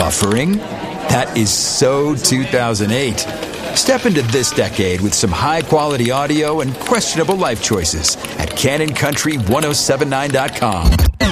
Buffering? That is so 2008. Step into this decade with some high-quality audio and questionable life choices at CannonCountry1079.com.